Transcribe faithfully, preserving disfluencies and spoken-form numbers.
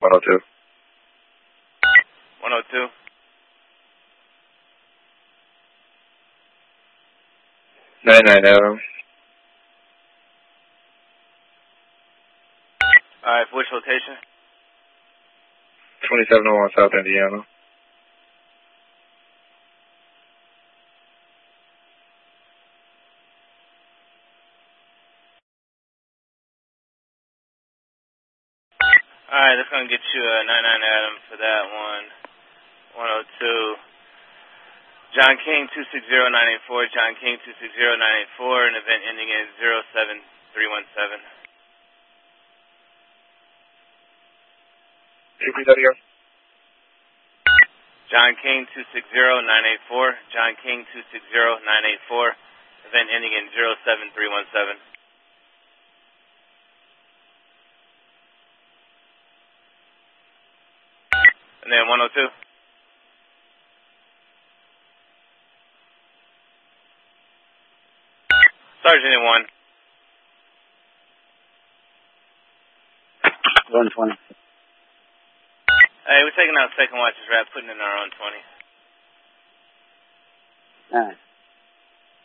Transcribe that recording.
one oh two. one oh two. ninety-nine Adam. Alright, for which location? twenty-seven oh one South Indiana. Alright, that's going to get you a ninety-nine Adam for that one. one oh two. John King two six zero nine eight four, John King two six zero nine eight four, an event ending in zero seven three one seven. Repeat that again. John King two six zero nine eight four, John King two six zero nine eight four, event ending in zero seven three one seven. And then one oh two. Sergeant in one. one twenty. Hey, we're taking out second watch's rap, putting in our own twenty. All right.